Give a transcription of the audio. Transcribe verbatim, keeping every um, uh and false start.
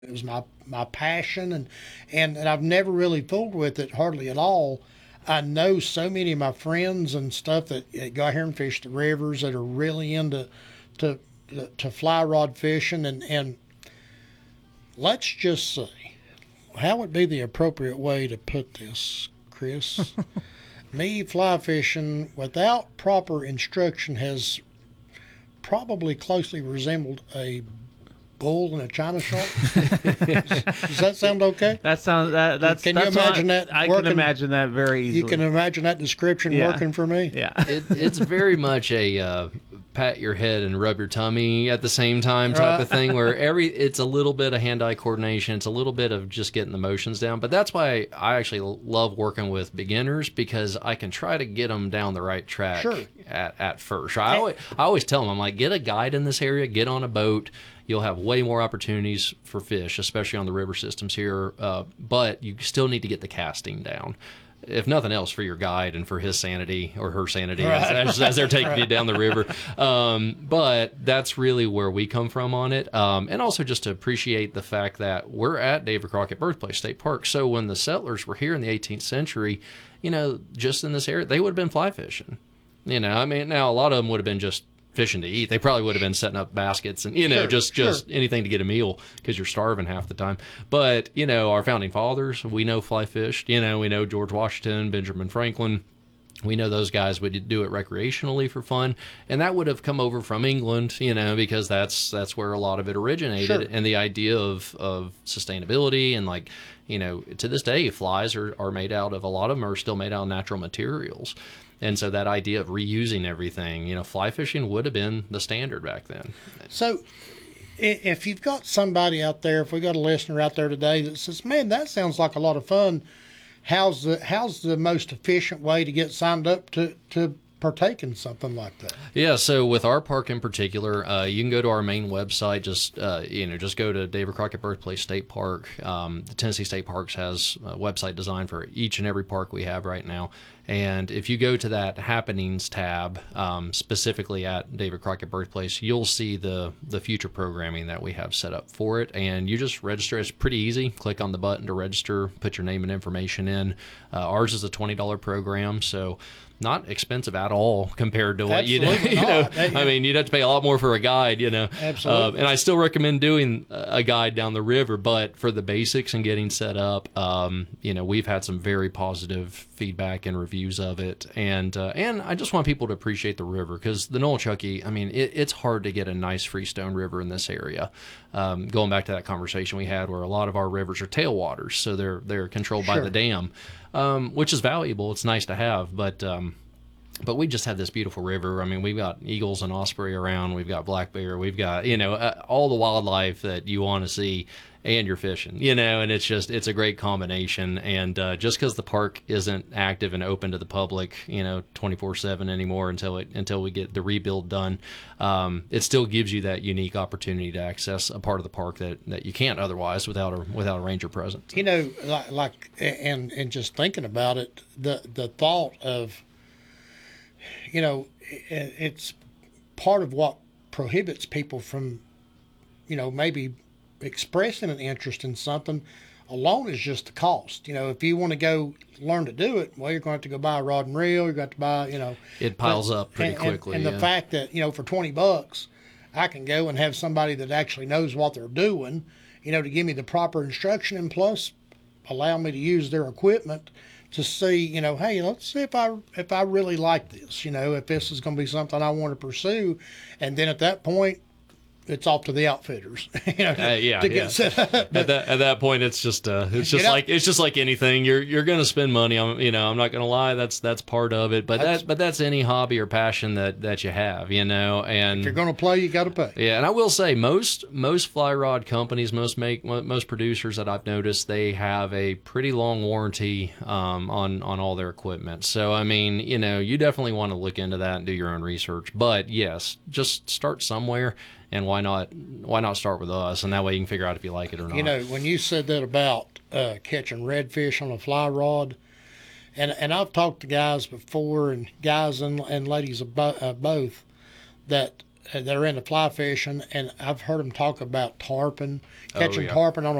It was my my passion, and, and and I've never really fooled with it hardly at all. I know so many of my friends and stuff that, that go out here and fish the rivers that are really into to to fly rod fishing, and and let's just say, how would be the appropriate way to put this, Chris? Me fly fishing without proper instruction has probably closely resembled a bull and a china shark. Does that sound okay? That sounds that that's. Can that's you imagine not, that? I working, can imagine that very easily. You can imagine that description Yeah. working for me. Yeah. It, it's very much a uh, pat your head and rub your tummy at the same time type Right. of thing, where every it's a little bit of hand-eye coordination. It's a little bit of just getting the motions down. But that's why I actually love working with beginners, because I can try to get them down the right track Sure. at, at first. I always, I always tell them, I'm like, get a guide in this area, get on a boat. You'll have way more opportunities for fish, especially on the river systems here. Uh, but you still need to get the casting down, if nothing else, for your guide and for his sanity or her sanity Right. as, as they're taking you down the river. Um, but that's really where we come from on it. Um, and also just to appreciate the fact that we're at David Crockett Birthplace State Park. So when the settlers were here in the eighteenth century, you know, just in this area, they would have been fly fishing. You know, I mean, now a lot of them would have been just fishing to eat. They probably would have been setting up baskets and, you know, Sure, just just sure. anything to get a meal, because you're starving half the time. But, you know, our founding fathers, we know fly fished. You know, we know George Washington, Benjamin Franklin. We know those guys would do it recreationally for fun, and that would have come over from England, you know, because that's that's where a lot of it originated. Sure. And the idea of of sustainability, and, like, you know, to this day, flies are, are made out of, a lot of them are still made out of natural materials. And so that idea of reusing everything, you know, fly fishing would have been the standard back then. So, i- if you've got somebody out there, if we got a listener out there today that says, "Man, that sounds like a lot of fun," how's the how's the most efficient way to get signed up to to partake in something like that? Yeah, so with our park in particular, uh, you can go to our main website. Just uh, you know, just go to David Crockett Birthplace State Park. Um, the Tennessee State Parks has a website designed for each and every park we have right now. And if you go to that happenings tab, um, specifically at David Crockett Birthplace, you'll see the the future programming that we have set up for it. And you just register. It's pretty easy. Click on the button to register, put your name and information in. Uh, ours is a twenty dollars program, so not expensive at all compared to what you, Absolutely you know. not. That- I mean, you'd have to pay a lot more for a guide, you know. Absolutely. Uh, and I still recommend doing a guide down the river, but for the basics and getting set up, um, you know, we've had some very positive feedback and reviews of it. And uh, and I just want people to appreciate the river, because the Nolechucky, I mean, it, it's hard to get a nice freestone river in this area. Um, going back to that conversation we had, where a lot of our rivers are tailwaters, so they're they're controlled by Sure. the dam, um, which is valuable. It's nice to have, but um, but we just have this beautiful river. I mean, we've got eagles and osprey around. We've got black bear. We've got, you know, uh, all the wildlife that you want to see, and you're fishing, you know, and it's just, it's a great combination. And uh, just because the park isn't active and open to the public, you know, twenty-four seven anymore until it, until we get the rebuild done, um, it still gives you that unique opportunity to access a part of the park that, that you can't otherwise without a, without a ranger present. You know, like, like and and just thinking about it, the the thought of, you know, it, it's part of what prohibits people from, you know, maybe expressing an interest in something alone is just the cost. You know, if you want to go learn to do it, well, you're going to have to go buy a rod and reel. You're going to have to buy, you know. It piles but- up pretty and- and- quickly. And, yeah. the fact that, you know, for twenty bucks, I can go and have somebody that actually knows what they're doing, you know, to give me the proper instruction, and plus allow me to use their equipment to see, you know, hey, let's see if I if I really like this, you know, if this is going to be something I want to pursue, and then at that point, it's off to the outfitters, you know, to, Uh, yeah, to get yeah. set up. at that at that point, it's just uh, it's just Get up. like it's just like anything. You're you're gonna spend money on, you know. I'm not gonna lie. That's that's part of it. But That's- that but that's any hobby or passion that that you have, you know. And If you're going to play, you got to pay. yeah, and I will say most most fly rod companies, most make most producers that I've noticed, they have a pretty long warranty um, on on all their equipment. So I mean, you know, you definitely want to look into that and do your own research. But yes, just start somewhere, and why not why not start with us, and that way you can figure out if you like it or not. You know, when you said that about uh, catching redfish on a fly rod, and and I've talked to guys before, and guys and, and ladies abo- uh, both, that uh, they're into fly fishing, and I've heard them talk about tarpon, Oh, catching yeah. tarpon on